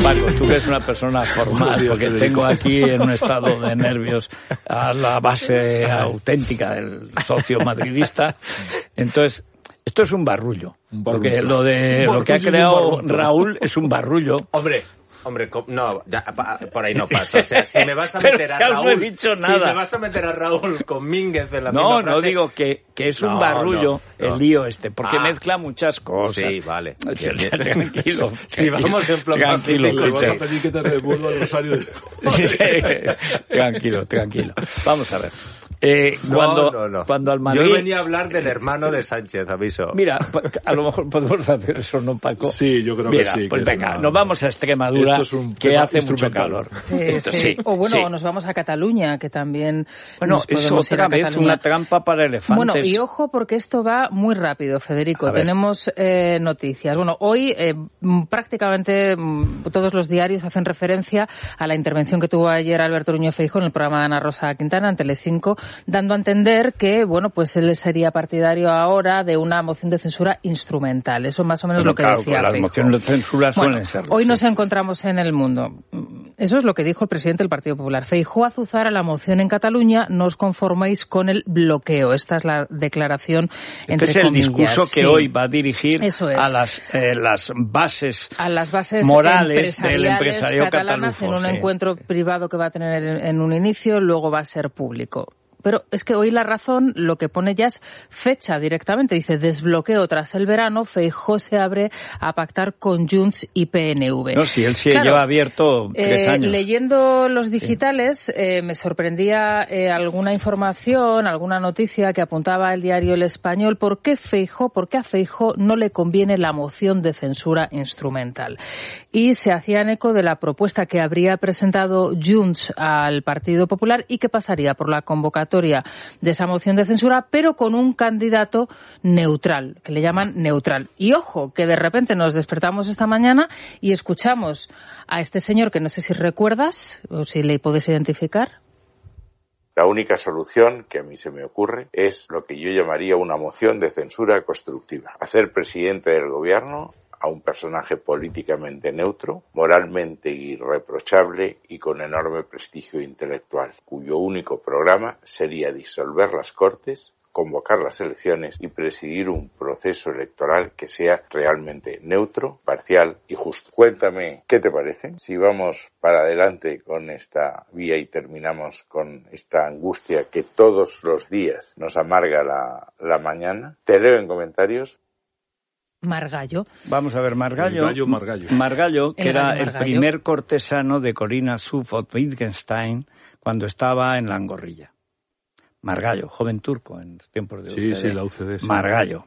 Paco, tú que eres una persona formal, porque tengo aquí en un estado de nervios a la base auténtica del socio madridista. Entonces, esto es un barrullo. Porque lo que ha creado Raúl es un barrullo. Hombre, no, por ahí no paso. O sea, si me vas a meter a Raúl, no he dicho nada. Si me vas a meter a Raúl con Mínguez en la misma frase... No digo que es un barrullo el lío porque mezcla muchas cosas. Sí, vale. Tranquilo. Si vamos en plan tranquilo. Vas a pedir que te devuelva el rosario de Tranquilo. Vamos a ver. Cuando al Madrid... Yo venía a hablar del hermano de Sánchez, aviso. Mira, a lo mejor podemos hacer eso, ¿no, Paco? Sí, yo creo que sí. Pues venga, nos vamos a Extremadura, que hace mucho calor. Sí. O bueno, nos vamos a Cataluña, que también nos podemos ir a Cataluña. Vez una trampa para elefantes. Bueno, y ojo, porque esto va muy rápido, Federico. Tenemos noticias. Bueno, hoy prácticamente todos los diarios hacen referencia a la intervención que tuvo ayer Alberto Núñez Feijóo en el programa de Ana Rosa Quintana, en Telecinco, dando a entender que, bueno, pues él sería partidario ahora de una moción de censura instrumental. Eso más o menos lo que decía las Feijóo. Mociones de censura suelen ser. Hoy nos encontramos en El Mundo. Eso es lo que dijo el presidente del Partido Popular. Feijóo azuzara la moción en Cataluña, no os conforméis con el bloqueo. Esta es la declaración entre comillas. Es el discurso que hoy va a dirigir a las bases morales del empresario catalanas en un encuentro privado que va a tener en un inicio, luego va a ser público. Pero es que hoy La Razón lo que pone ya es fecha directamente. Dice, desbloqueo tras el verano, Feijóo se abre a pactar con Junts y PNV. No, si él sí lleva abierto 3 años. Leyendo los digitales, me sorprendía alguna información, alguna noticia que apuntaba el diario El Español. ¿Por qué a Feijóo no le conviene la moción de censura instrumental? Y se hacían eco de la propuesta que habría presentado Junts al Partido Popular y que pasaría por la convocatoria de esa moción de censura, pero con un candidato neutral, que le llaman neutral. Y ojo, que de repente nos despertamos esta mañana y escuchamos a este señor que no sé si recuerdas o si le puedes identificar. La única solución que a mí se me ocurre es lo que yo llamaría una moción de censura constructiva. Hacer presidente del gobierno a un personaje políticamente neutro, moralmente irreprochable y con enorme prestigio intelectual, cuyo único programa sería disolver las Cortes, convocar las elecciones y presidir un proceso electoral que sea realmente neutro, parcial y justo. Cuéntame, ¿qué te parece? Si vamos para adelante con esta vía y terminamos con esta angustia que todos los días nos amarga la mañana. Te leo en comentarios. Margallo. Vamos a ver, Margallo, que era el primer cortesano de Corina Suffolk-Wittgenstein cuando estaba en la Angorrilla. Margallo, joven turco en tiempos de UCD. Sí, la UCD. Sí.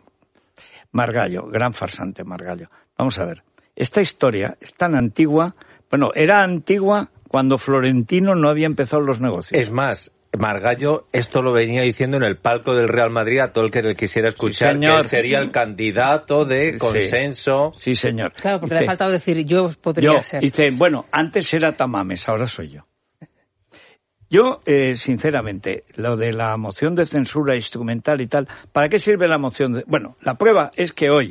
Margallo, gran farsante Margallo. Vamos a ver, esta historia es tan antigua, era antigua cuando Florentino no había empezado los negocios. Es más, Margallo esto lo venía diciendo en el palco del Real Madrid a todo el que le quisiera escuchar, sí, que sería el candidato de consenso. Sí, señor. Claro, porque le ha faltado decir yo podría ser. Dice, antes era Tamames, ahora soy yo. Yo, sinceramente, lo de la moción de censura instrumental y tal, ¿para qué sirve la moción de...? La prueba es que hoy,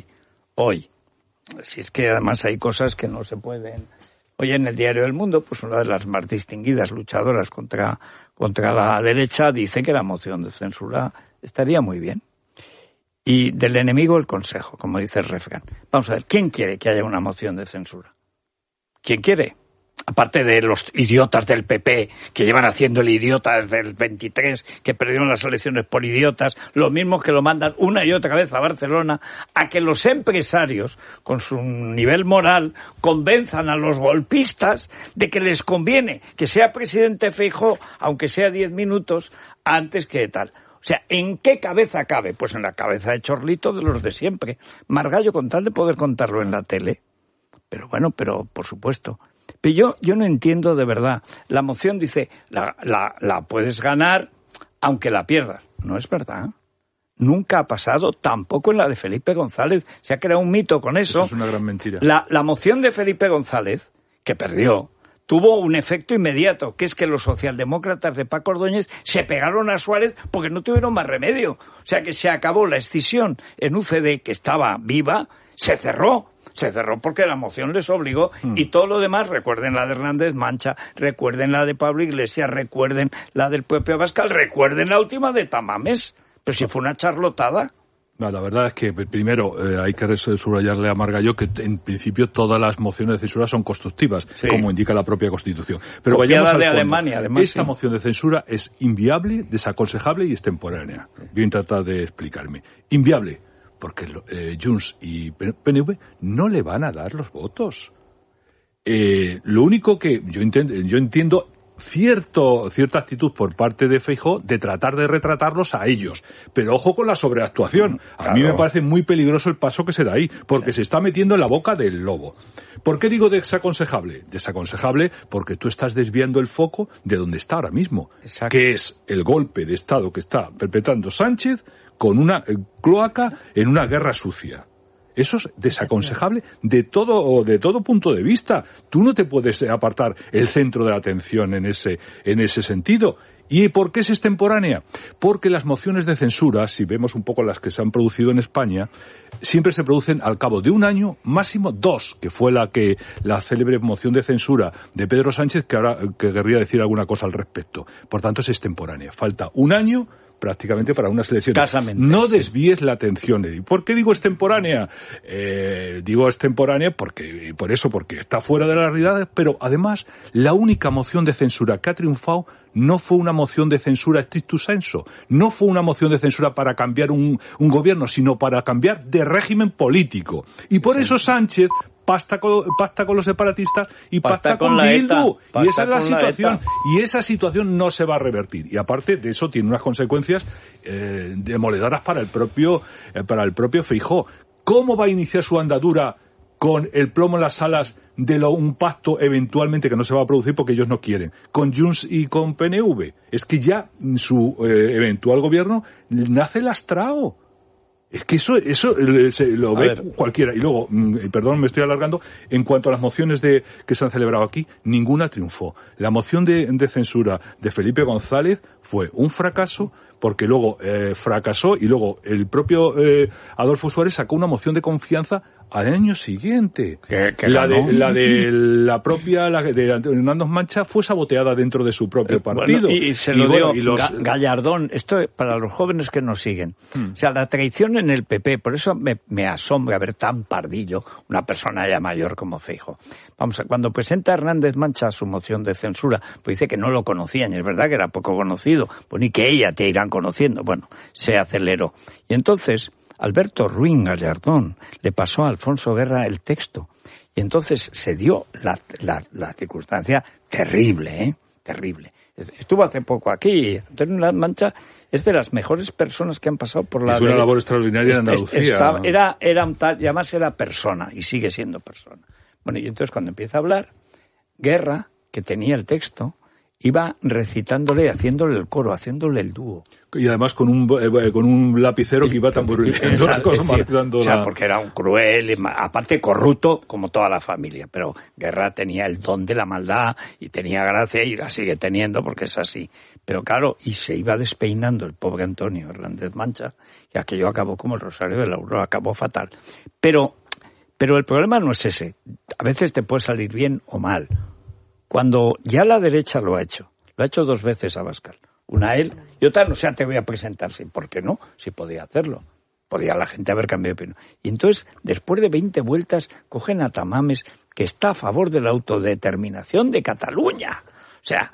si es que además hay cosas que no se pueden... Hoy en el Diario del Mundo, pues una de las más distinguidas luchadoras contra la derecha dice que la moción de censura estaría muy bien. Y del enemigo el consejo, como dice el refrán. Vamos a ver, ¿quién quiere que haya una moción de censura? ¿Quién quiere? Aparte de los idiotas del PP, que llevan haciendo el idiota desde el 23, que perdieron las elecciones por idiotas, los mismos que lo mandan una y otra vez a Barcelona, a que los empresarios, con su nivel moral, convenzan a los golpistas de que les conviene que sea presidente Feijóo, aunque sea 10 minutos, antes que tal. O sea, ¿en qué cabeza cabe? Pues en la cabeza de Chorlito de los de siempre. Margallo, con tal de poder contarlo en la tele. Pero por supuesto... Pero yo no entiendo de verdad. La moción dice, la puedes ganar aunque la pierdas. No es verdad. Nunca ha pasado, tampoco en la de Felipe González. Se ha creado un mito con eso. Eso es una gran mentira. La moción de Felipe González, que perdió, tuvo un efecto inmediato, que es que los socialdemócratas de Paco Ordóñez se pegaron a Suárez porque no tuvieron más remedio. O sea que se acabó la escisión en UCD, que estaba viva, se cerró. Se cerró porque la moción les obligó y todo lo demás, recuerden la de Hernández Mancha, recuerden la de Pablo Iglesias, recuerden la del propio Abascal, recuerden la última de Tamames. Pero si fue una charlotada. No, la verdad es que primero hay que subrayarle a Margallo que en principio todas las mociones de censura son constructivas, como indica la propia Constitución. Pero vayamos al fondo. Alemania, además. Esta moción de censura es inviable, desaconsejable y extemporánea. Voy a intentar de explicarme. Inviable, porque Junts y PNV no le van a dar los votos. Lo único que yo entiendo cierta actitud por parte de Feijóo de tratar de retratarlos a ellos. Pero ojo con la sobreactuación. A mí me parece muy peligroso el paso que se da ahí, porque se está metiendo en la boca del lobo. ¿Por qué digo desaconsejable? Desaconsejable porque tú estás desviando el foco de donde está ahora mismo, que es el golpe de Estado que está perpetrando Sánchez con una cloaca en una guerra sucia. Eso es desaconsejable de todo punto de vista. Tú no te puedes apartar el centro de la atención en ese sentido. ¿Y por qué es extemporánea? Porque las mociones de censura, si vemos un poco las que se han producido en España, siempre se producen al cabo de un año, máximo 2, que fue la célebre moción de censura de Pedro Sánchez, que ahora que querría decir alguna cosa al respecto. Por tanto, es extemporánea. Falta un año prácticamente para unas elecciones. Casamente. No desvíes la atención, Eddie. ¿Por qué digo extemporánea? Digo extemporánea porque está fuera de la realidad, pero además la única moción de censura que ha triunfado no fue una moción de censura stricto sensu, no fue una moción de censura para cambiar un gobierno, sino para cambiar de régimen político. Y por eso Sánchez pacta con los separatistas y pacta con Bildu. Y esa es la situación. Y esa situación no se va a revertir. Y aparte de eso tiene unas consecuencias demoledoras para el propio Feijóo. ¿Cómo va a iniciar su andadura con el plomo en las alas de un pacto eventualmente que no se va a producir porque ellos no quieren, con Junts y con PNV? Es que ya su eventual gobierno nace lastrado. Es que eso lo ve cualquiera. Y luego, perdón, me estoy alargando, en cuanto a las mociones que se han celebrado aquí, ninguna triunfó. La moción de censura de Felipe González fue un fracaso, porque luego fracasó y luego el propio Adolfo Suárez sacó una moción de confianza al año siguiente. La de Hernández Mancha fue saboteada dentro de su propio partido. Y se lo dio Gallardón. Esto para los jóvenes que nos siguen. O sea, la traición en el PP, por eso me asombra ver tan pardillo una persona ya mayor como Feijóo. Vamos, cuando presenta Hernández Mancha su moción de censura, pues dice que no lo conocían, y es verdad que era poco conocido, pues ni que ella te irán conociendo. Bueno, se aceleró. Y entonces Alberto Ruín Gallardón le pasó a Alfonso Guerra el texto. Y entonces se dio la circunstancia terrible, terrible. Estuvo hace poco aquí, Antonio Mancha es de las mejores personas que han pasado por la... Es una labor extraordinaria en Andalucía. Era un tal, y además era persona, y sigue siendo persona. Bueno, y entonces cuando empieza a hablar, Guerra, que tenía el texto, iba recitándole y haciéndole el coro, haciéndole el dúo. Y además con un lapicero que iba tamborilando la cosa, marcando porque era un cruel, aparte corrupto, como toda la familia. Pero Guerra tenía el don de la maldad y tenía gracia y la sigue teniendo porque es así. Pero claro, y se iba despeinando el pobre Antonio Hernández Mancha, y aquello acabó como el Rosario de la Aurora, acabó fatal. Pero el problema no es ese. A veces te puede salir bien o mal. Cuando ya la derecha lo ha hecho 2 veces Abascal. Una él y otra, no sé, te voy a presentar. ¿Por qué no? Si podía hacerlo. Podía la gente haber cambiado de opinión. Y entonces, después de 20 vueltas, cogen a Tamames, que está a favor de la autodeterminación de Cataluña. O sea,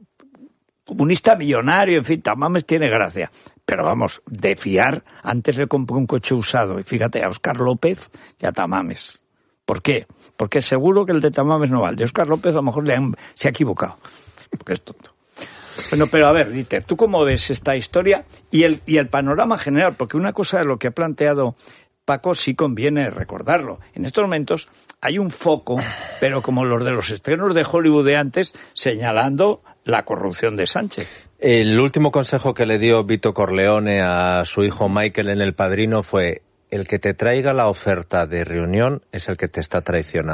comunista millonario, en fin, Tamames tiene gracia. Pero vamos, de fiar, antes le compré un coche usado. Y fíjate, a Óscar López que a Tamames. ¿Por qué? Porque seguro que el de Tamames no va. El de Óscar López a lo mejor se ha equivocado. Porque es tonto. Bueno, pero a ver, Dieter, ¿tú cómo ves esta historia y el panorama general? Porque una cosa de lo que ha planteado Paco sí conviene recordarlo. En estos momentos hay un foco, pero como los de los estrenos de Hollywood de antes, señalando la corrupción de Sánchez. El último consejo que le dio Vito Corleone a su hijo Michael en El Padrino fue: el que te traiga la oferta de reunión es el que te está traicionando.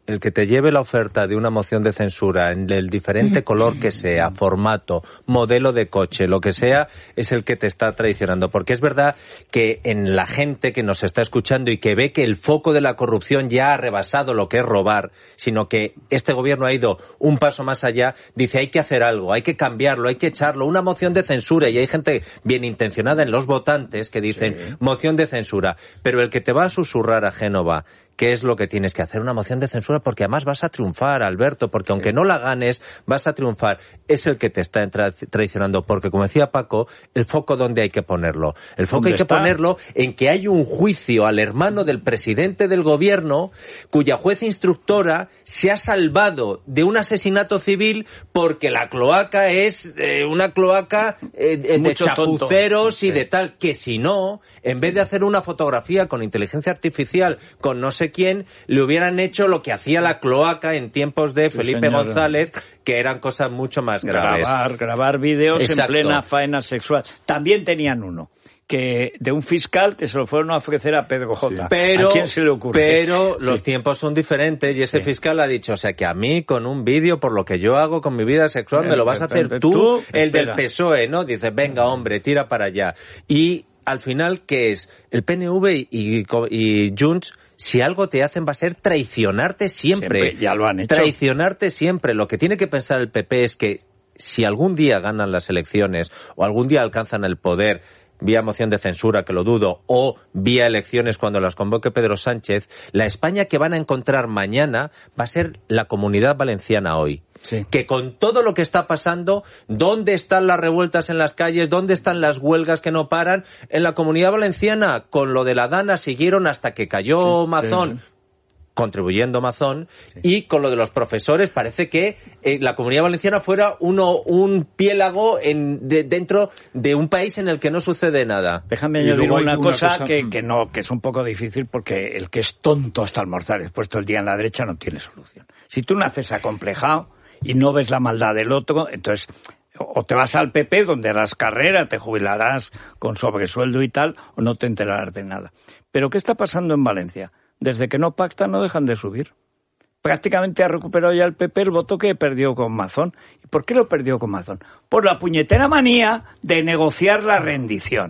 el que te lleve la oferta de una moción de censura en el diferente color que sea, formato, modelo de coche, lo que sea, es el que te está traicionando. Porque es verdad que en la gente que nos está escuchando y que ve que el foco de la corrupción ya ha rebasado lo que es robar, sino que este gobierno ha ido un paso más allá, dice hay que hacer algo, hay que cambiarlo, hay que echarlo, una moción de censura. Y hay gente bien intencionada en los votantes que dicen moción de censura. Pero el que te va a susurrar a Génova ¿qué es lo que tienes que hacer? Una moción de censura, porque además vas a triunfar, Alberto, porque aunque no la ganes, vas a triunfar. Es el que te está traicionando, porque como decía Paco, el foco ¿dónde hay que ponerlo? El foco hay que ponerlo en que hay un juicio al hermano del presidente del gobierno, cuya juez instructora se ha salvado de un asesinato civil porque la cloaca es una cloaca de chapuceros y de tal, que si no, en vez de hacer una fotografía con inteligencia artificial, con no sé quién, le hubieran hecho lo que hacía la cloaca en tiempos de Felipe González, que eran cosas mucho más graves. Grabar vídeos en plena faena sexual. También tenían uno, que de un fiscal que se lo fueron a ofrecer a Pedro J. Pero, ¿a quién se le ocurre? Pero los tiempos son diferentes y ese fiscal ha dicho, o sea, que a mí con un vídeo, por lo que yo hago con mi vida sexual, me lo vas a hacer tú, el del PSOE, ¿no? Dice, venga, hombre, tira para allá. Y al final, ¿qué es? El PNV y Junts, si algo te hacen va a ser traicionarte siempre. Ya lo han hecho. Traicionarte siempre. Lo que tiene que pensar el PP es que si algún día ganan las elecciones o algún día alcanzan el poder vía moción de censura, que lo dudo, o vía elecciones cuando las convoque Pedro Sánchez, la España que van a encontrar mañana va a ser la Comunidad Valenciana hoy. Sí. Que con todo lo que está pasando, ¿dónde están las revueltas en las calles? ¿Dónde están las huelgas que no paran? En la Comunidad Valenciana, con lo de la Dana, siguieron hasta que cayó Mazón. Contribuyendo Mazón, y con lo de los profesores parece que la Comunidad Valenciana fuera un piélago dentro de un país en el que no sucede nada. Déjame añadir una cosa que es un poco difícil, porque el que es tonto hasta almorzar expuesto el día en la derecha no tiene solución. Si tú naces acomplejado y no ves la maldad del otro, entonces o te vas al PP, donde harás carrera, te jubilarás con sobresueldo y tal, o no te enterarás de nada. Pero ¿qué está pasando en Valencia? Desde que no pactan no dejan de subir. Prácticamente ha recuperado ya el PP el voto que perdió con Mazón. ¿Y por qué lo perdió con Mazón? Por la puñetera manía de negociar la rendición.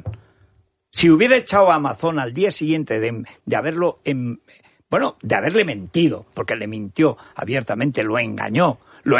Si hubiera echado a Mazón al día siguiente de haberle mentido, porque le mintió abiertamente, engañó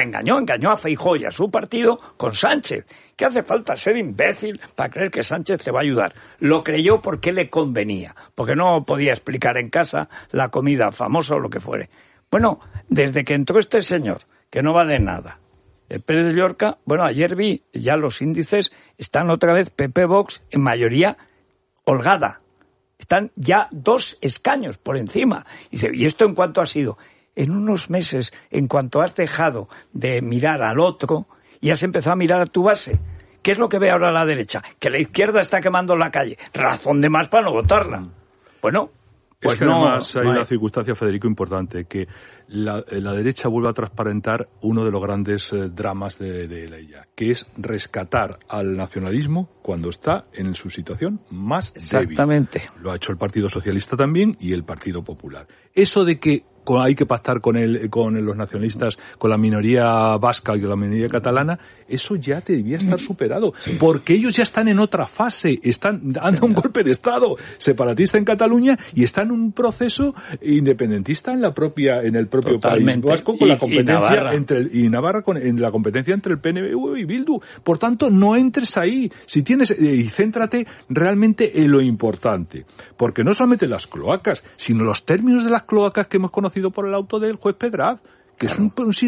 a Feijóo y a su partido con Sánchez. ¿Qué hace falta ser imbécil para creer que Sánchez te va a ayudar? Lo creyó porque le convenía, porque no podía explicar en casa la comida famosa o lo que fuere. Bueno, desde que entró este señor, que no vale nada, el Pérez de Llorca, ayer vi ya los índices, están otra vez PP Vox en mayoría holgada. Están ya 2 escaños por encima. ¿Y esto en cuánto ha sido? En unos meses, en cuanto has dejado de mirar al otro y has empezado a mirar a tu base. ¿Qué es lo que ve ahora la derecha? Que la izquierda está quemando la calle. Razón de más para no votarla. Bueno, pues es que además hay una circunstancia, Federico, importante, que la derecha vuelve a transparentar uno de los grandes dramas de ella, que es rescatar al nacionalismo cuando está en su situación más débil. Exactamente. Lo ha hecho el Partido Socialista también y el Partido Popular. Eso de que hay que pactar con los nacionalistas, con la minoría vasca y con la minoría catalana, eso ya te debía estar superado, porque ellos ya están en otra fase, han dado un golpe de Estado separatista en Cataluña y están en un proceso independentista en el propio país vasco, con la competencia y Navarra en la competencia entre el PNV y Bildu. Por tanto, no entres ahí, y céntrate realmente en lo importante, porque no solamente las cloacas, sino los términos de las cloacas que hemos conocido por el auto del juez Pedraz, que es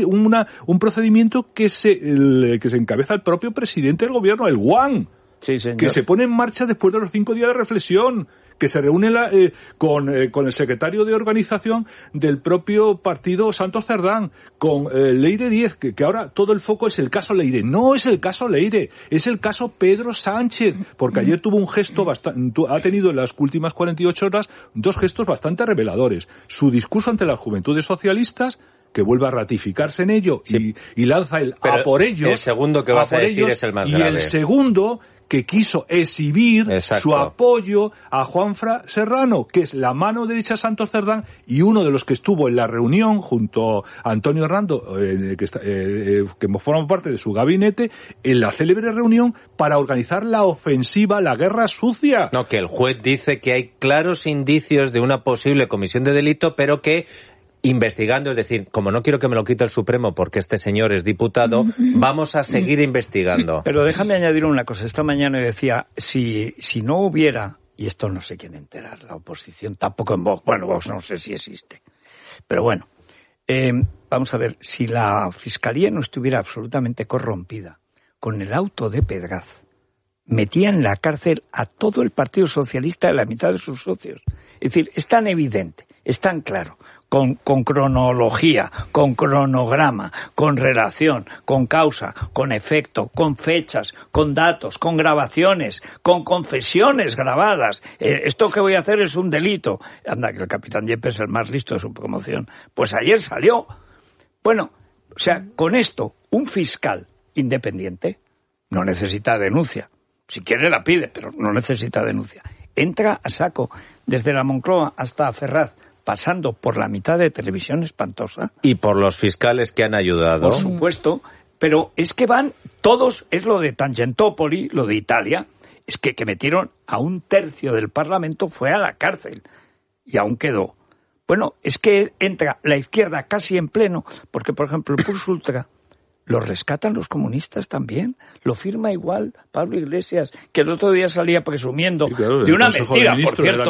un procedimiento que se encabeza el propio presidente del gobierno, el Guan, que se pone en marcha después de los 5 días de reflexión, que se reúne con el secretario de organización del propio partido, Santos Cerdán, con Leire Díez, que ahora todo el foco es el caso Leire. No es el caso Leire, es el caso Pedro Sánchez, porque ayer tuvo un gesto ha tenido en las últimas 48 horas 2 gestos bastante reveladores. Su discurso ante las juventudes socialistas, que vuelve a ratificarse en ello y lanza a por ellos. El segundo que vas a decir es el más grave. Y el segundo, que quiso exhibir su apoyo a Juanfran Serrano, que es la mano derecha de Santos Cerdán y uno de los que estuvo en la reunión junto a Antonio Hernando, que forma parte de su gabinete, en la célebre reunión para organizar la ofensiva, la guerra sucia. No, que el juez dice que hay claros indicios de una posible comisión de delito, pero que investigando, es decir, como no quiero que me lo quite el Supremo porque este señor es diputado, vamos a seguir investigando. Pero déjame añadir una cosa. Esta mañana decía, si no hubiera, y esto no sé quién enterar, la oposición, tampoco en Vox, bueno, Vox no sé si existe, pero bueno, vamos a ver, si la Fiscalía no estuviera absolutamente corrompida, con el auto de Pedraz, metía en la cárcel a todo el Partido Socialista de la mitad de sus socios. Es decir, es tan evidente, es tan claro, con cronología, con cronograma, con relación, con causa, con efecto, con fechas, con datos, con grabaciones, con confesiones grabadas. Esto que voy a hacer es un delito. Anda, que el capitán Yepes es el más listo de su promoción. Pues ayer salió. Bueno, o sea, con esto, un fiscal independiente no necesita denuncia. Si quiere la pide, pero no necesita denuncia. Entra a saco desde la Moncloa hasta Ferraz, pasando por la mitad de Televisión Espantosa. Y por los fiscales que han ayudado. Por supuesto, pero es que van todos, es lo de Tangentopoli, lo de Italia, es que metieron a un tercio del Parlamento, fue a la cárcel, y aún quedó. Bueno, es que entra la izquierda casi en pleno, porque por ejemplo el Purs Ultra lo rescatan los comunistas también, lo firma igual Pablo Iglesias, que el otro día salía presumiendo de una mentira, por cierto.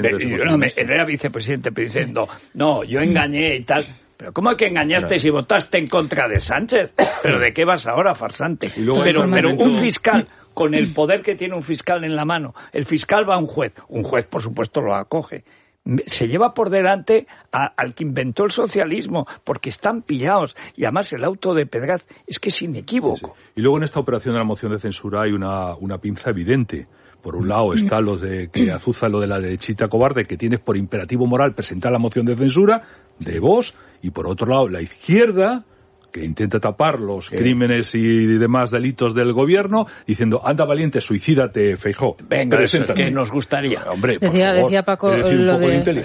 Era vicepresidente diciendo, no, yo engañé y tal. Pero ¿cómo que engañaste si votaste en contra de Sánchez? ¿Pero de qué vas ahora, farsante? Pero un fiscal, con el poder que tiene un fiscal en la mano, el fiscal va a un juez por supuesto lo acoge, se lleva por delante al que inventó el socialismo, porque están pillados. Y además el auto de Pedraz es que es inequívoco. Sí. Y luego en esta operación de la moción de censura hay una pinza evidente. Por un lado está los de que azuza lo de la derechita cobarde, que tienes por imperativo moral presentar la moción de censura de Vox, y por otro lado la izquierda, que intenta tapar los crímenes y demás delitos del gobierno, diciendo, anda valiente, suicídate, Feijóo. Venga, eso es que nos gustaría. Hombre, decía Paco, lo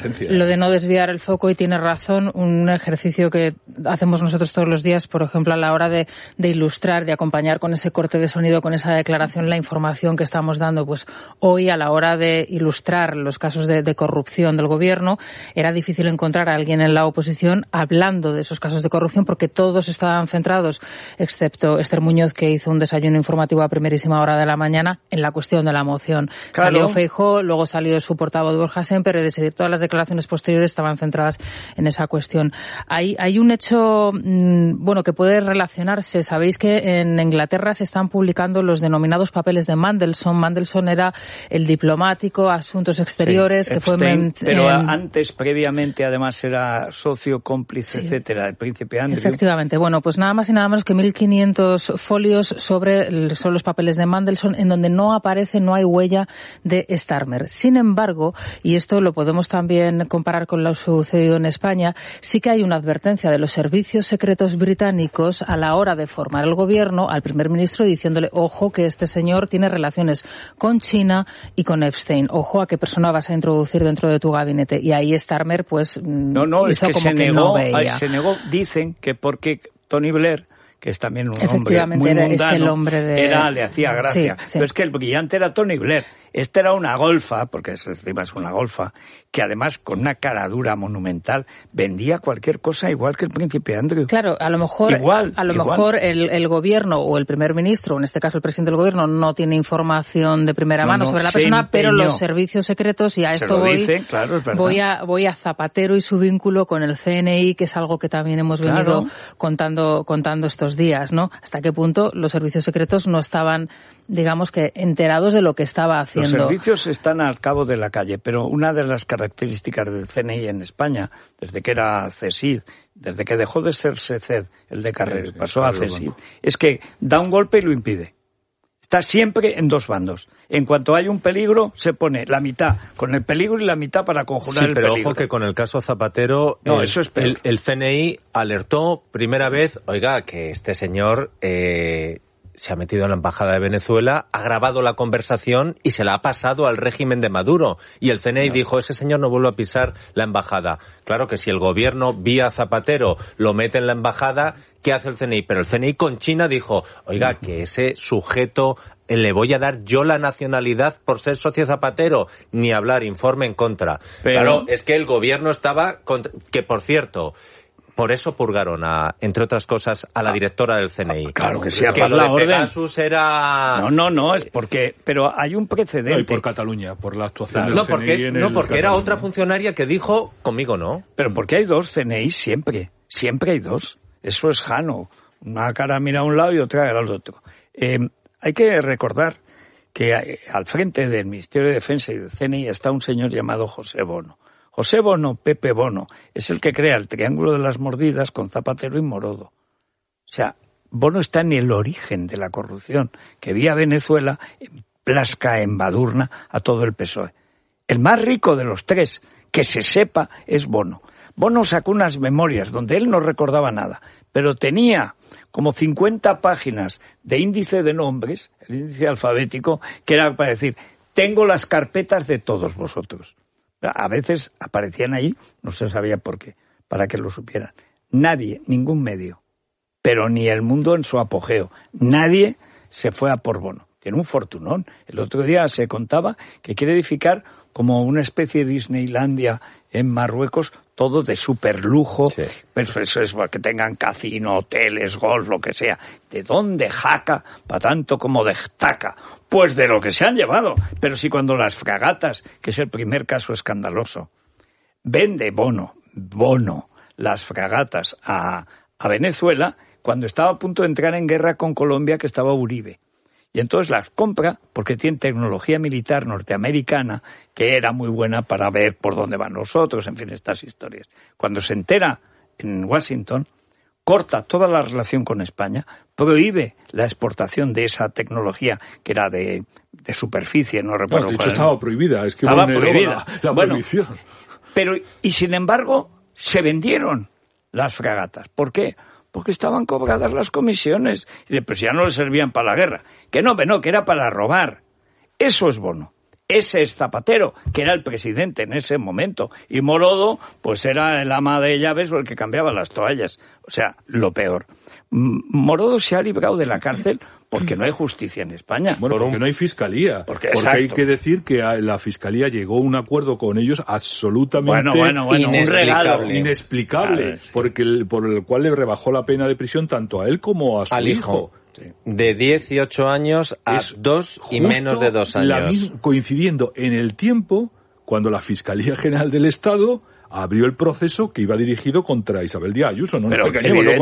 de no desviar el foco, y tiene razón, un ejercicio que hacemos nosotros todos los días, por ejemplo, a la hora de ilustrar, de acompañar con ese corte de sonido, con esa declaración, la información que estamos dando. Pues hoy, a la hora de ilustrar los casos de corrupción del gobierno, era difícil encontrar a alguien en la oposición hablando de esos casos de corrupción, porque todos estaban centrados, excepto Esther Muñoz, que hizo un desayuno informativo a primerísima hora de la mañana, en la cuestión de la moción. Claro. Salió Feijóo, luego salió su portavoz Borja Sémper, es decir, todas las declaraciones posteriores estaban centradas en esa cuestión. Hay un hecho, que puede relacionarse. Sabéis que en Inglaterra se están publicando los denominados papeles de Mandelson. Mandelson era el diplomático, asuntos exteriores, que fue... Pero antes, previamente, además era socio, cómplice, etcétera, del príncipe Andrew. Efectivamente. Bueno, pues nada más y nada menos que 1.500 folios son los papeles de Mandelson, en donde no aparece, no hay huella de Starmer. Sin embargo, y esto lo podemos también comparar con lo sucedido en España, sí que hay una advertencia de los servicios secretos británicos a la hora de formar el gobierno al primer ministro, diciéndole, ojo, que este señor tiene relaciones con China y con Epstein. Ojo a qué persona vas a introducir dentro de tu gabinete. Y ahí Starmer, pues, es que se negó, dicen que porque Tony Blair, que es también un hombre muy mundano, le hacía gracia. Sí. Pero es que el brillante era Tony Blair. Esta era una golfa, porque encima es una golfa, que además con una cara dura monumental vendía cualquier cosa igual que el príncipe Andrew. Claro, a lo mejor el gobierno o el primer ministro, en este caso el presidente del gobierno, no tiene información de primera mano sobre la persona, pero los servicios secretos, y a esto voy a Zapatero y su vínculo con el CNI, que es algo que también hemos venido contando estos días, ¿no? Hasta qué punto los servicios secretos no estaban, digamos, que enterados de lo que estaba haciendo. Los servicios están al cabo de la calle, pero una de las características del CNI en España, desde que era CSID, desde que dejó de ser SECED, el de Carrera, pasó a CSID, es que da un golpe y lo impide. Está siempre en dos bandos. En cuanto hay un peligro, se pone la mitad con el peligro y la mitad para conjurar el peligro. Sí, pero ojo que con el caso Zapatero, el CNI alertó primera vez, oiga, que este señor se ha metido en la embajada de Venezuela, ha grabado la conversación y se la ha pasado al régimen de Maduro. Y el CNI dijo, ese señor no vuelve a pisar la embajada. Claro que si el gobierno, vía Zapatero, lo mete en la embajada, ¿qué hace el CNI? Pero el CNI con China dijo, oiga, que ese sujeto le voy a dar yo la nacionalidad por ser socio Zapatero. Ni hablar, informe en contra. Pero... Claro, es que el gobierno estaba... Que, por cierto... Por eso purgaron, entre otras cosas, a la directora del CNI. Claro que sí, que lo de Pegasus era... No, es porque... Pero hay un precedente. No, y por Cataluña, por la actuación del CNI porque era otra funcionaria que dijo, conmigo no. Pero porque hay dos CNI siempre hay dos. Eso es Jano. Una cara mira a un lado y otra al otro. Hay que recordar que al frente del Ministerio de Defensa y del CNI está un señor llamado José Bono. José Bono, Pepe Bono, es el que crea el Triángulo de las Mordidas con Zapatero y Morodo. O sea, Bono está en el origen de la corrupción que vía Venezuela plasca, embadurna a todo el PSOE. El más rico de los tres, que se sepa, es Bono. Bono sacó unas memorias donde él no recordaba nada, pero tenía como 50 páginas de índice de nombres, el índice alfabético, que era para decir, tengo las carpetas de todos vosotros. A veces aparecían ahí, no se sabía por qué, para que lo supieran. Nadie, ningún medio, pero ni el mundo en su apogeo, nadie se fue a por Bono. Tiene un fortunón. El otro día se contaba que quiere edificar como una especie de Disneylandia en Marruecos, todo de superlujo, sí. Pero eso es para que tengan casino, hoteles, golf, lo que sea. ¿De dónde jaca para tanto como destaca? Pues de lo que se han llevado. Pero si cuando las fragatas, que es el primer caso escandaloso, vende Bono las fragatas a Venezuela, cuando estaba a punto de entrar en guerra con Colombia, que estaba Uribe. Y entonces las compra porque tiene tecnología militar norteamericana que era muy buena para ver por dónde van nosotros, en fin, estas historias. Cuando se entera en Washington, corta toda la relación con España, prohíbe la exportación de esa tecnología que era de superficie, no recuerdo. De hecho estaba prohibida, es que estaba prohibida. La prohibición. Pero, y sin embargo, se vendieron las fragatas. ¿Por qué? Porque estaban cobradas las comisiones. Y pues ya no les servían para la guerra. Que no, que era para robar. Eso es Bono. Ese es Zapatero, que era el presidente en ese momento. Y Morodo, pues era el ama de llaves o el que cambiaba las toallas. O sea, lo peor. Morodo se ha librado de la cárcel porque no hay justicia en España. Bueno, porque no hay fiscalía. Porque hay que decir que la fiscalía llegó a un acuerdo con ellos absolutamente inexplicable, por el cual le rebajó la pena de prisión tanto a él como a su hijo. Sí. De 18 años a 2 y menos de 2 años. Coincidiendo en el tiempo cuando la Fiscalía General del Estado abrió el proceso que iba dirigido contra Isabel Díaz Ayuso. No, pero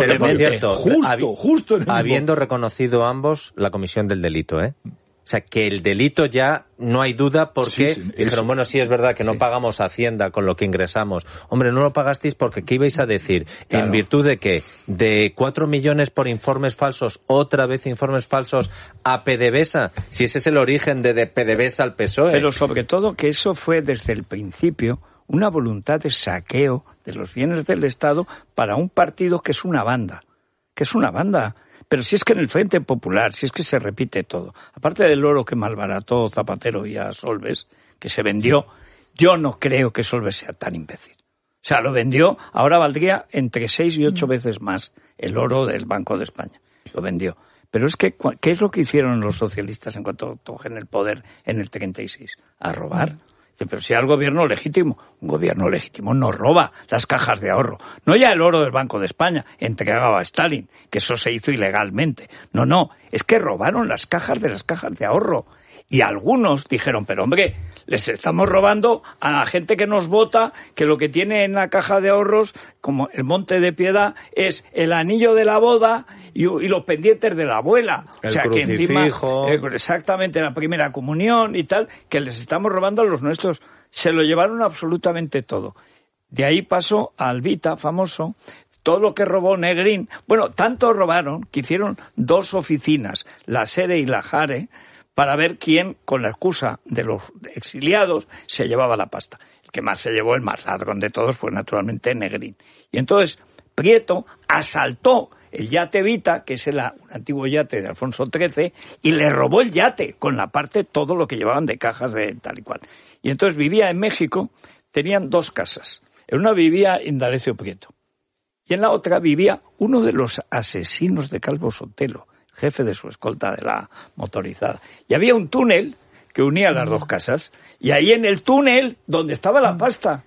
justo habiendo reconocido ambos la comisión del delito, O sea, que el delito ya no hay duda porque dijeron, bueno, sí es verdad que no pagamos Hacienda con lo que ingresamos. Hombre, no lo pagasteis porque ¿qué ibais a decir? Claro. ¿En virtud de qué? ¿De 4 millones por informes falsos, otra vez informes falsos a PDVSA? Si ese es el origen de PDVSA al PSOE. Pero sobre todo que eso fue desde el principio una voluntad de saqueo de los bienes del Estado para un partido que es una banda. Pero si es que en el Frente Popular, si es que se repite todo, aparte del oro que malbarató Zapatero y a Solbes, que se vendió, yo no creo que Solbes sea tan imbécil. O sea, lo vendió, ahora valdría entre 6 y 8 veces más el oro del Banco de España. Lo vendió. Pero es que, ¿qué es lo que hicieron los socialistas en cuanto cogen el poder en el 36? A robar. Pero si hay un gobierno legítimo no roba las cajas de ahorro. No ya el oro del Banco de España, entregado a Stalin, que eso se hizo ilegalmente. No, es que robaron las cajas de ahorro. Y algunos dijeron, pero hombre, les estamos robando a la gente que nos vota, que lo que tiene en la caja de ahorros, como el Monte de Piedad, es el anillo de la boda y los pendientes de la abuela. El crucifijo. Que encima, exactamente, la primera comunión y tal, que les estamos robando a los nuestros. Se lo llevaron absolutamente todo. De ahí pasó a Alvita, famoso, todo lo que robó Negrín. Bueno, tanto robaron que hicieron 2 oficinas, la Sere y la Jare, para ver quién, con la excusa de los exiliados, se llevaba la pasta. El que más se llevó, el más ladrón de todos, fue naturalmente Negrín. Y entonces Prieto asaltó el yate Vita, que es un antiguo yate de Alfonso XIII, y le robó el yate, con la parte, todo lo que llevaban de cajas de tal y cual. Y entonces vivía en México, tenían 2 casas. En una vivía Indalecio Prieto, y en la otra vivía uno de los asesinos de Calvo Sotelo, jefe de su escolta de la motorizada. Y había un túnel que unía las 2 casas, y ahí en el túnel, donde estaba la pasta.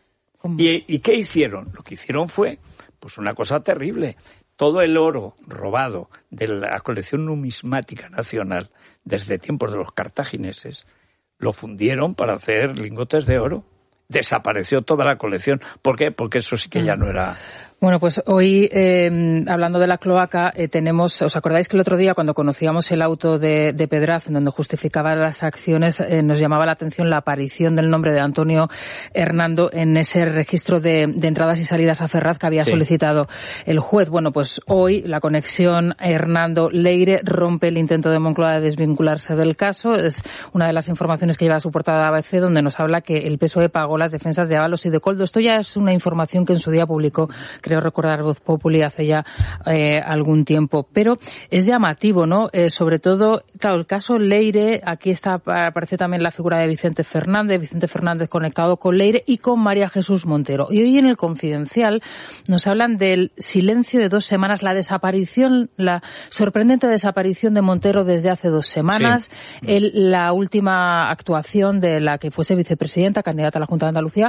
¿Y qué hicieron? Lo que hicieron fue, pues una cosa terrible. Todo el oro robado de la colección numismática nacional, desde tiempos de los cartagineses, lo fundieron para hacer lingotes de oro. Desapareció toda la colección. ¿Por qué? Porque eso sí que ya no era... Bueno, pues hoy, hablando de la cloaca, ¿os acordáis que el otro día, cuando conocíamos el auto de Pedraz, en donde justificaba las acciones, nos llamaba la atención la aparición del nombre de Antonio Hernando en ese registro de entradas y salidas a Ferraz que había solicitado el juez? Bueno, pues hoy la conexión Hernando-Leire rompe el intento de Moncloa de desvincularse del caso. Es una de las informaciones que lleva su portada ABC, donde nos habla que el PSOE pagó las defensas de Ábalos y de Coldo. Esto ya es una información que en su día publicó, creo recordar, Voz Populi hace ya algún tiempo. Pero es llamativo, ¿no? Sobre todo, claro, el caso Leire, aquí aparece también la figura de Vicente Fernández conectado con Leire y con María Jesús Montero. Y hoy en el Confidencial nos hablan del silencio de 2 semanas, la sorprendente desaparición de Montero desde hace 2 semanas, la última actuación de la que fuese vicepresidenta, candidata a la Junta de Andalucía,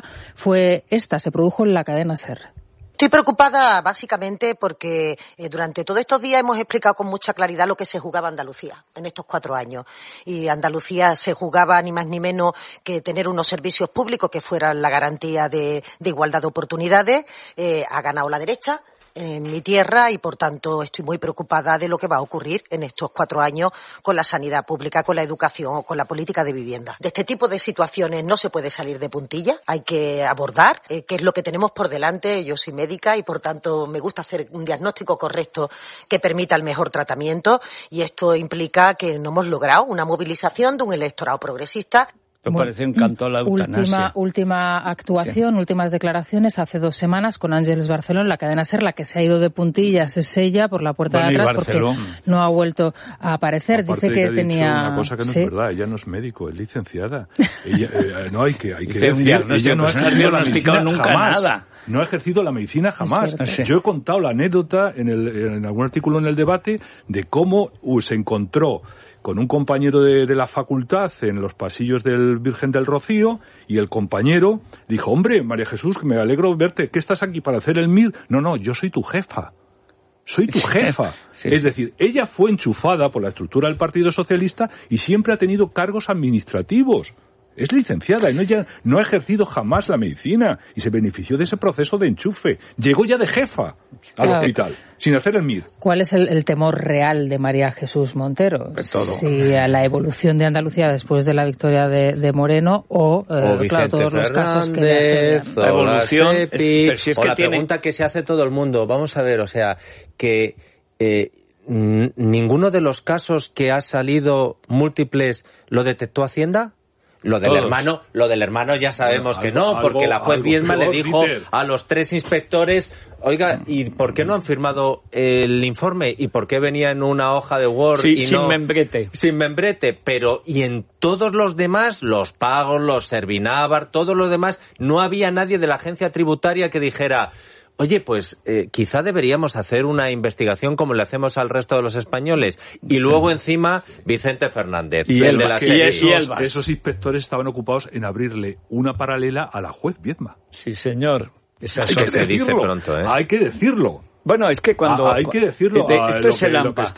se produjo en la cadena SER. Estoy preocupada básicamente porque durante todos estos días hemos explicado con mucha claridad lo que se jugaba Andalucía en estos 4 años. Y Andalucía se jugaba ni más ni menos que tener unos servicios públicos que fueran la garantía de igualdad de oportunidades. Ha ganado la derecha en mi tierra y, por tanto, estoy muy preocupada de lo que va a ocurrir en estos 4 años con la sanidad pública, con la educación o con la política de vivienda. De este tipo de situaciones no se puede salir de puntilla, hay que abordar qué es lo que tenemos por delante. Yo soy médica y, por tanto, me gusta hacer un diagnóstico correcto que permita el mejor tratamiento, y esto implica que no hemos logrado una movilización de un electorado progresista. Me parece un canto a la eutanasia. Última actuación, últimas declaraciones hace 2 semanas con Ángeles Barceló en la cadena SER. La que se ha ido de puntillas es ella por la puerta de atrás porque no ha vuelto a aparecer. Aparte, dice que tenía una cosa que no es verdad. Ella no es médico, es licenciada. Ella, hay que decir, ella no ha ejercido la medicina nunca jamás. Nada. No ha ejercido la medicina jamás. Yo he contado la anécdota en algún artículo en El Debate de cómo se encontró con un compañero de la facultad en los pasillos del Virgen del Rocío, y el compañero dijo: hombre, María Jesús, que me alegro verte, ¿qué estás aquí para hacer el MIR? No, yo soy tu jefa. Soy tu jefa. Sí. Es decir, ella fue enchufada por la estructura del Partido Socialista y siempre ha tenido cargos administrativos. Es licenciada y no ha ejercido jamás la medicina y se benefició de ese proceso de enchufe. Llegó ya de jefa al hospital, sin hacer el MIR. ¿Cuál es el temor real de María Jesús Montero? Todo. Si a la evolución de Andalucía después de la victoria de Moreno o todos los casos que le asedian. La evolución, la pregunta que se hace todo el mundo. Vamos a ver, o sea, que ninguno de los casos que ha salido múltiples lo detectó Hacienda. Lo del hermano ya sabemos que no, porque la juez Viedma le dijo a los 3 inspectores: oiga, ¿y por qué no han firmado el informe? ¿Y por qué venía en una hoja de Word? Sin membrete. Sin membrete, pero y en todos los demás, los pagos, los Servinávar, todo lo demás, no había nadie de la agencia tributaria que dijera: oye, pues quizá deberíamos hacer una investigación como le hacemos al resto de los españoles. Y luego encima Vicente Fernández. Y esos inspectores estaban ocupados en abrirle una paralela a la juez Viedma. Sí, señor. Eso se dice pronto, ¿eh? Hay que decirlo. Bueno, es que cuando... hay que decirlo esto es el AMPA.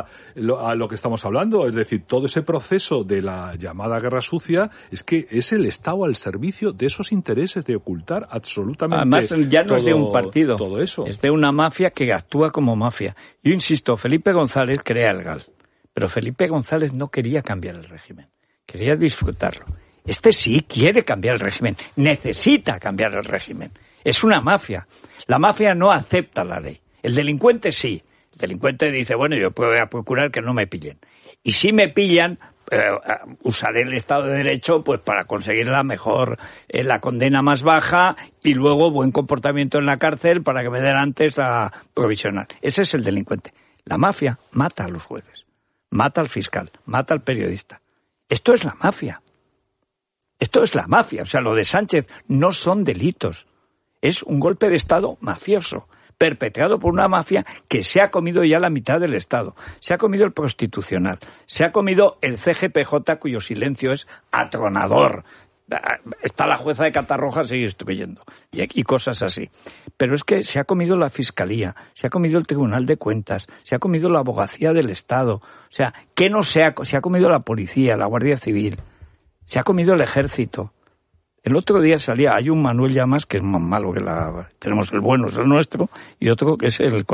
A lo que estamos hablando. Es decir, todo ese proceso de la llamada guerra sucia es que es el Estado al servicio de esos intereses de ocultar absolutamente. Además, ya no es de un partido. Todo eso. Es de una mafia que actúa como mafia. Yo insisto, Felipe González crea el GAL. Pero Felipe González no quería cambiar el régimen. Quería disfrutarlo. Este sí quiere cambiar el régimen. Necesita cambiar el régimen. Es una mafia. La mafia no acepta la ley. El delincuente sí. El delincuente dice: bueno, yo voy a procurar que no me pillen. Y si me pillan, usaré el Estado de Derecho pues para conseguir la condena más baja y luego buen comportamiento en la cárcel para que me den antes la provisional. Ese es el delincuente. La mafia mata a los jueces, mata al fiscal, mata al periodista. Esto es la mafia. Esto es la mafia. O sea, lo de Sánchez no son delitos. Es un golpe de Estado mafioso, perpetrado por una mafia que se ha comido ya la mitad del Estado. Se ha comido el Constitucional. Se ha comido el CGPJ, cuyo silencio es atronador. Está la jueza de Catarroja, sigue instruyendo. Y cosas así. Pero es que se ha comido la Fiscalía, se ha comido el Tribunal de Cuentas, se ha comido la Abogacía del Estado. O sea, ¿qué no se ha comido la Policía, la Guardia Civil? Se ha comido el Ejército. El otro día hay un Manuel Llamas que es más malo que tenemos el bueno, es el nuestro, y otro que es el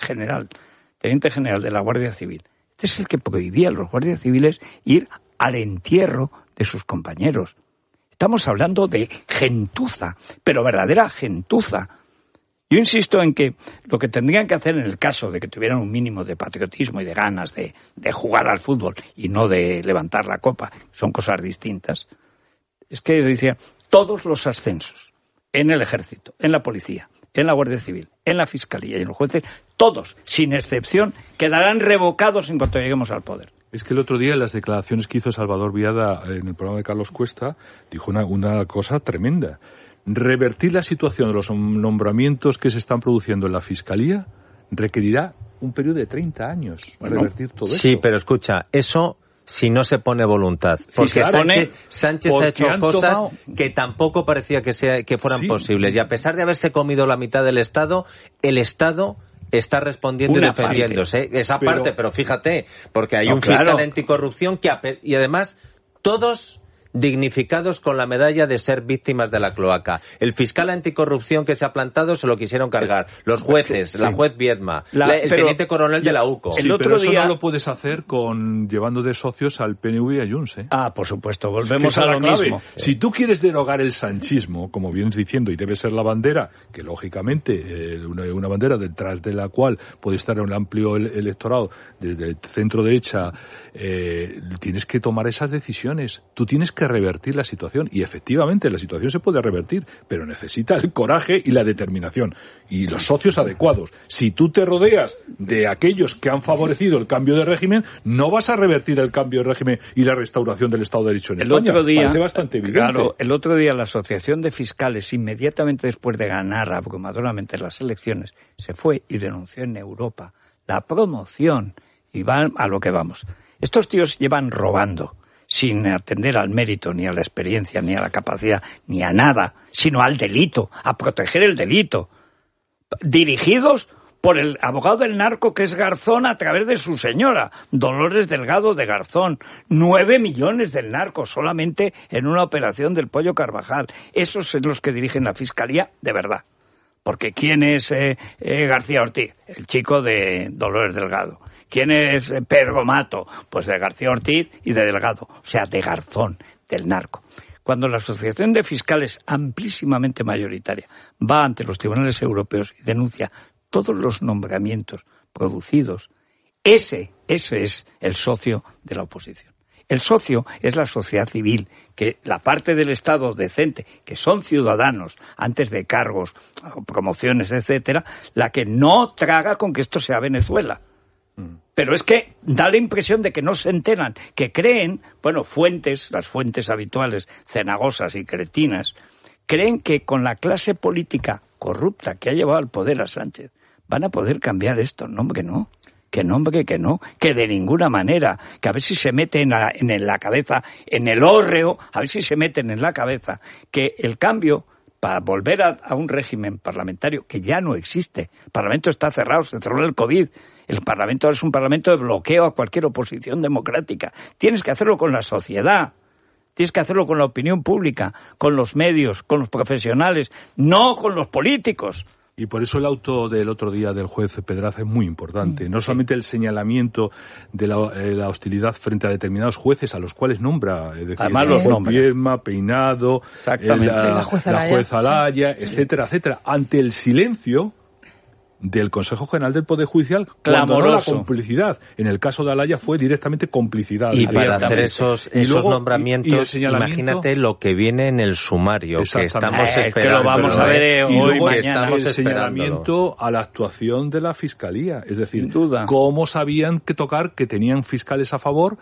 teniente general de la Guardia Civil. Este es el que prohibía a los guardias civiles ir al entierro de sus compañeros. Estamos hablando de gentuza, pero verdadera gentuza. Yo insisto en que lo que tendrían que hacer en el caso de que tuvieran un mínimo de patriotismo y de ganas de jugar al fútbol y no de levantar la copa, son cosas distintas, es que decía todos los ascensos en el Ejército, en la Policía, en la Guardia Civil, en la Fiscalía y en los jueces, todos, sin excepción, quedarán revocados en cuanto lleguemos al poder. Es que el otro día en las declaraciones que hizo Salvador Biada en el programa de Carlos Cuesta dijo una cosa tremenda. Revertir la situación de los nombramientos que se están produciendo en la Fiscalía requerirá un periodo de 30 años. Revertir todo eso. Sí, pero escucha, eso si no se pone voluntad. Porque Sánchez ha hecho cosas que tampoco parecía que fueran posibles. Y a pesar de haberse comido la mitad del Estado, el Estado está respondiendo y defendiéndose. Esa parte, pero fíjate, porque hay un fiscal anticorrupción y además todos dignificados con la medalla de ser víctimas de la cloaca. El fiscal anticorrupción que se ha plantado se lo quisieron cargar. Los jueces, la juez Viedma, el teniente coronel de la UCO. Sí, pero eso no lo puedes hacer llevando de socios al PNV y a Junts, ¿eh? Ah, por supuesto, volvemos a lo mismo. Si tú quieres derogar el sanchismo, como vienes diciendo, y debe ser la bandera, que lógicamente una bandera detrás de la cual puede estar un amplio electorado desde el centro derecha, tienes que tomar esas decisiones. Tú tienes que revertir la situación, y efectivamente la situación se puede revertir, pero necesita el coraje y la determinación y los socios adecuados. Si tú te rodeas de aquellos que han favorecido el cambio de régimen, no vas a revertir el cambio de régimen y la restauración del Estado de Derecho en España. Parece bastante evidente. Claro, el otro día la Asociación de Fiscales, inmediatamente después de ganar abrumadoramente las elecciones, se fue y denunció en Europa la promoción, y van a lo que vamos. Estos tíos llevan robando, sin atender al mérito, ni a la experiencia, ni a la capacidad, ni a nada, sino al delito, a proteger el delito. Dirigidos por el abogado del narco que es Garzón a través de su señora, Dolores Delgado de Garzón. 9 millones del narco solamente en una operación del Pollo Carvajal. Esos son los que dirigen la Fiscalía de verdad. Porque ¿quién es García Ortiz? El chico de Dolores Delgado. ¿Quién es Pedro Mato? Pues de García Ortiz y de Delgado, o sea, de Garzón, del narco. Cuando la Asociación de Fiscales, amplísimamente mayoritaria, va ante los tribunales europeos y denuncia todos los nombramientos producidos, ese es el socio de la oposición. El socio es la sociedad civil, que la parte del Estado decente, que son ciudadanos antes de cargos, promociones, etcétera, la que no traga con que esto sea Venezuela. Pero es que da la impresión de que no se enteran, que creen, las fuentes habituales, cenagosas y cretinas, creen que con la clase política corrupta que ha llevado al poder a Sánchez van a poder cambiar esto. No, hombre, no. Que de ninguna manera. Que a ver si se meten en la cabeza, en el hórreo, a ver si se meten en la cabeza que el cambio para volver a un régimen parlamentario que ya no existe. El Parlamento está cerrado, se cerró el COVID. El Parlamento es un Parlamento de bloqueo a cualquier oposición democrática. Tienes que hacerlo con la sociedad, tienes que hacerlo con la opinión pública, con los medios, con los profesionales, no con los políticos. Y por eso el auto del otro día del juez Pedraza es muy importante. No solamente el señalamiento de la hostilidad frente a determinados jueces a los cuales nombra, además los nombra. Viedma, Peinado, la juez Alaya, etcétera, etcétera, ante el silencio del Consejo General del Poder Judicial, cuando no la Clamoroso. complicidad. En el caso de Alaya fue directamente complicidad. Y para hacer esos luego, nombramientos, y el señalamiento, imagínate lo que viene en el sumario, que estamos que esperando. lo vamos a ver y hoy, luego mañana. el señalamiento a la actuación de la Fiscalía. Es decir, Sin duda. cómo sabían que tocar, que tenían fiscales a favor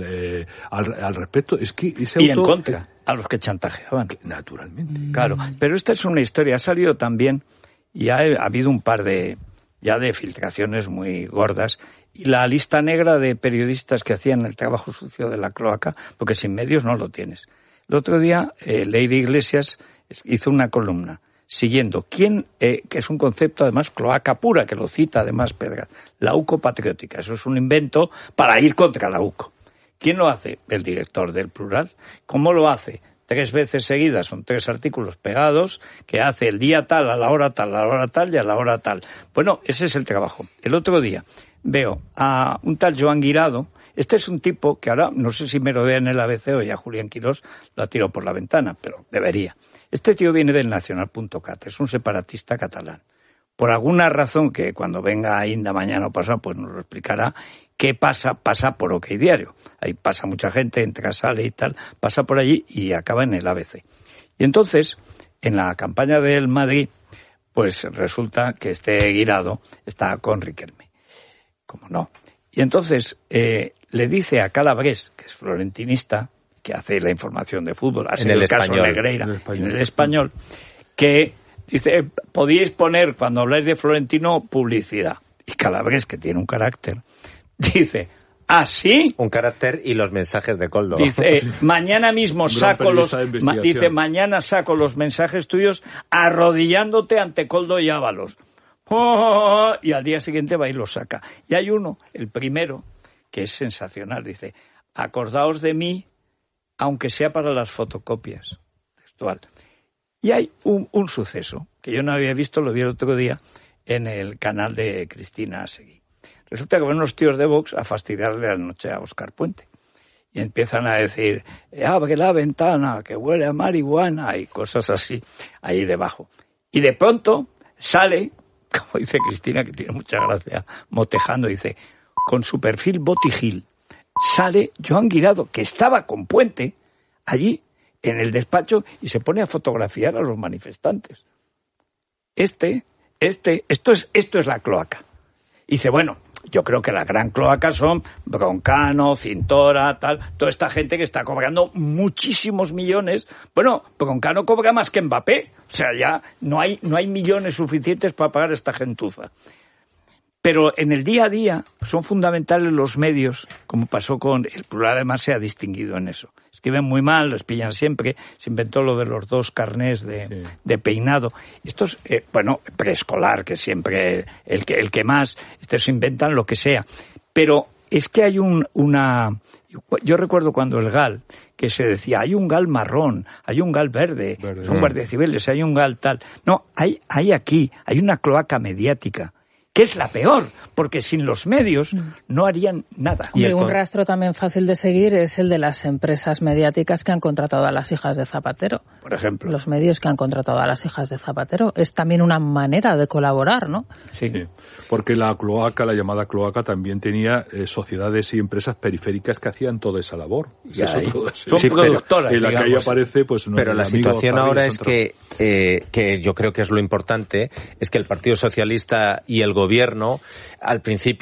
al respecto. Es que ese Y en contra, a los que chantajeaban. Naturalmente. Claro, pero esta es una historia, ha salido también, y ha habido un par de filtraciones muy gordas, y la lista negra de periodistas que hacían el trabajo sucio de la cloaca, porque sin medios no lo tienes. El otro día, Leire Iglesias hizo una columna siguiendo que es un concepto además cloaca pura, que lo cita además Pedra, la UCO patriótica. Eso es un invento para ir contra la UCO. ¿Quién lo hace? El director del Plural. ¿Cómo lo hace? 3 veces seguidas, son 3 artículos pegados, que hace el día tal, a la hora tal, a la hora tal y a la hora tal. Bueno, ese es el trabajo. El otro día veo a un tal Joan Guirado. Este es un tipo que ahora, no sé si merodea en el ABC o ya Julián Quirós lo tiró por la ventana, pero debería. Este tío viene del Nacional.cat, es un separatista catalán. Por alguna razón que cuando venga Inda mañana o pasado, pues nos lo explicará, qué pasa por OK Diario. Ahí pasa mucha gente, entra, sale y tal, pasa por allí y acaba en el ABC. Y entonces, en la campaña del Madrid, pues resulta que este Guirado está con Riquelme. ¿Cómo no? Y entonces le dice a Calabres, que es florentinista, que hace la información de fútbol, ha sido el caso Negreira, en el Español, que dice, podíais poner, cuando habláis de Florentino, publicidad. Y Calabres, que tiene un carácter, dice, ¿ah, sí? Un carácter y los mensajes de Koldo. Dice, mañana mismo saco mañana saco los mensajes tuyos arrodillándote ante Koldo y Ábalos. Y al día siguiente va y los saca. Y hay uno, el primero, que es sensacional, dice, acordaos de mí, aunque sea para las fotocopias. Textual. Y hay un suceso que yo no había visto, lo vi el otro día en el canal de Cristina Seguí. Resulta que van unos tíos de Vox a fastidiarle la noche a Óscar Puente. Y empiezan a decir, abre la ventana, que huele a marihuana, y cosas así ahí debajo. Y de pronto sale, como dice Cristina, que tiene mucha gracia, motejando, dice, con su perfil botigil, sale Joan Guirado, que estaba con Puente, allí, en el despacho, y se pone a fotografiar a los manifestantes. Esto es la cloaca. Y dice, bueno, yo creo que la gran cloaca son Broncano, Cintora, tal, toda esta gente que está cobrando muchísimos millones. Bueno, Broncano cobra más que Mbappé, o sea, ya no hay millones suficientes para pagar a esta gentuza. Pero en el día a día son fundamentales los medios, como pasó con el Plural, además se ha distinguido en eso. Escriben muy mal, los pillan siempre, se inventó lo de los 2 carnés de peinado. Estos, preescolar, que siempre el que más, estos inventan lo que sea. Pero es que hay yo recuerdo cuando el GAL, que se decía, hay un GAL marrón, hay un GAL verde. Son guardias civiles, hay un GAL tal. No, hay una cloaca mediática, que es la peor, porque sin los medios no harían nada. Y un rastro también fácil de seguir es el de las empresas mediáticas que han contratado a las hijas de Zapatero. Por ejemplo. Los medios que han contratado a las hijas de Zapatero. Es también una manera de colaborar, ¿no? Sí, porque la llamada cloaca, también tenía sociedades y empresas periféricas que hacían toda esa labor. Son productoras, en la que ahí aparece, pues... Pero la situación ahora es que yo creo que es lo importante, es que el Partido Socialista y el Gobierno, al principio,